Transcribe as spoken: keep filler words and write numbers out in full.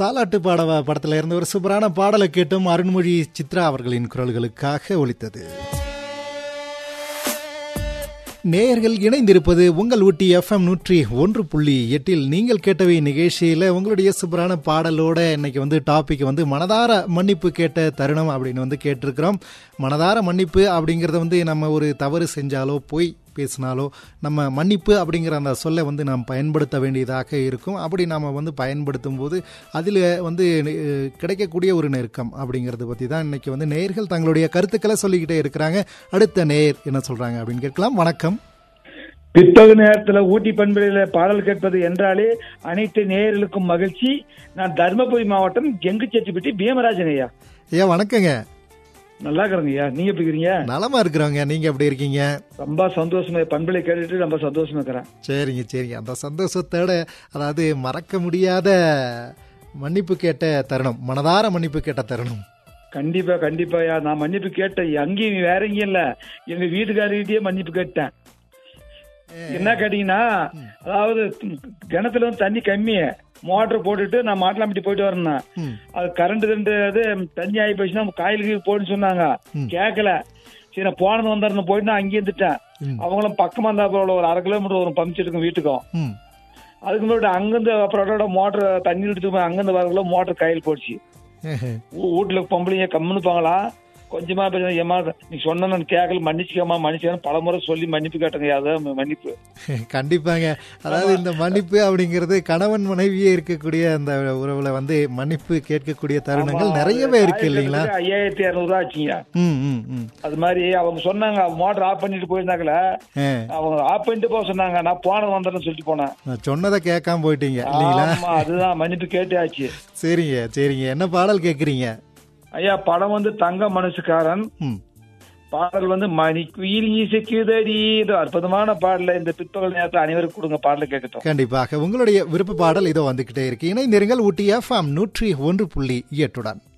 தாலாட்டு பாடவா படத்துல இருந்து ஒரு சூப்பரான பாடலை கேட்டும் அருண்மொழி சித்ரா அவர்களின் குரல்களுக்காக ஒலித்தது. நேயர்கள் இணைந்திருப்பது உங்கள் ஊட்டி எஃப்எம் நூற்றி ஒன்று புள்ளி எட்டில். நீங்கள் கேட்டவை நிகழ்ச்சியில் உங்களுடைய சூப்பரான பாடலோட இன்னைக்கு வந்து டாபிக் வந்து மனதார மன்னிப்பு கேட்ட தருணம் அப்படின்னு வந்து கேட்டிருக்கிறோம். மனதார மன்னிப்பு அப்படிங்கிறத வந்து நம்ம ஒரு தவறு செஞ்சாலோ போய் பேசினாலோ நம்ம மன்னிப்பு அப்படிங்கிற அந்த சொல்லை வந்து நாம் பயன்படுத்த வேண்டியதாக இருக்கும். அப்படி நாம் வந்து பயன்படுத்தும் போது அதில் வந்து கிடைக்கக்கூடிய ஒரு நெருக்கம் அப்படிங்கிறத பற்றி தான் இன்றைக்கி வந்து நேயர்கள் தங்களுடைய கருத்துக்களை சொல்லிக்கிட்டே இருக்கிறாங்க. அடுத்த நேயர் என்ன சொல்கிறாங்க அப்படின்னு கேட்கலாம். வணக்கம். பிற்பகு நேரத்தில் ஊட்டி பண்பலையில பாடல் கேட்பது என்றாலே அனைத்து நேயர்களுக்கும் மகிழ்ச்சி. நான் தருமபுரி மாவட்டம் கெங்குச்செட்டிப்பட்டி பீமராஜன் ஐயா. ஐயா வணக்கங்க. நல்லா இருக்கிறேங்க ஐயா, நீங்க எப்படி இருக்கீங்க? நலமா இருக்கிறோங்க, நீங்க எப்படி இருக்கீங்க? ரொம்ப சந்தோஷமா, பண்பலை கேட்டுட்டு ரொம்ப சந்தோஷமா இருக்கிறேன். சரிங்க சரிங்க. அந்த சந்தோஷத்தோட அதாவது மறக்க முடியாத மன்னிப்பு கேட்ட தருணம், மனதார மன்னிப்பு கேட்ட தருணம். கண்டிப்பா கண்டிப்பா ஐயா, நான் மன்னிப்பு கேட்டேன். அங்கேயும் வேற எங்கேயும் இல்ல, எங்க வீட்டுக்காரர்கிட்டயே மன்னிப்பு கேட்டேன். என்ன கேட்டீங்கன்னா, அதாவது கிணத்துல வந்து தண்ணி கம்மி, மோட்டர் போட்டுட்டு நான் மாட்டலாம்பிட்டு போயிட்டு வரேன். அது கரண்ட் ரெண்டு அது தண்ணி ஆகி போச்சுன்னா காயிலுக்கு போடுன்னு சொன்னாங்க, கேட்கல. சரி நான் போனது வந்தாருன்னு போயிட்டு நான் அங்கேயே இருந்துட்டேன். அவங்களும் பக்கமா இருந்தா போல ஒரு அரை கிலோமீட்டர் ஒரு பம்ப் செட்டுக்கும் வீட்டுக்கும். அதுக்கு முன்னாடி அங்கிருந்து அப்புறம் மோட்டர் தண்ணி எடுத்து அங்கிருந்து வரக்குள்ள மோட்டர் கையில் போடுச்சு. வீட்டுல பொம்பளைங்க கம்முனுப்பாங்களா, கொஞ்சமா ஏமா நீ சொன்ன நான் கேட்கல, மன்னிச்சுக்கமா மன்னிச்சுக்கணும் பல முறை சொல்லி மன்னிப்பு கேட்டங்க. அதான் மன்னிப்பு. கண்டிப்பாங்க. அதாவது இந்த மன்னிப்பு அப்படிங்கிறது கணவன் மனைவியே இருக்கக்கூடிய அந்த உறவுல வந்து மன்னிப்பு கேட்கக்கூடிய தருணங்கள் நிறையவே இருக்கு இல்லைங்களா? ஐயாயிரத்தி இருநூறு ரூபா ஆச்சுங்க. அது மாதிரி அவங்க சொன்னாங்க, மோட்டர் ஆஃப் பண்ணிட்டு போயிருந்தாங்களே, அவங்க ஆஃப் பண்ணிட்டு போக சொன்னாங்க. நான் போனது வந்தேன்னு சொல்லிட்டு போனேன். சொன்னதை கேட்காம போயிட்டீங்க இல்லைங்களா? அதுதான் மன்னிப்பு கேட்டே ஆச்சு. சரிங்க சரிங்க. என்ன பாடல் கேட்குறீங்க ஐயா? படம் வந்து தங்க மனசுக்காரன். பாடல் வந்து மணி குயில் இசைக்குதடி. அற்புதமான பாடல இந்த பிற்பகல் நேரத்தில் அனைவரும் கொடுங்க, பாடல கேட்கட்டும். கண்டிப்பாக உங்களுடைய விருப்ப பாடல் இதோ வந்துகிட்டே இருக்கு. இணைந்திருங்கள் ஊட்டி எஃப்எம் நூற்றி ஒன்று புள்ளி எட்டுடன்.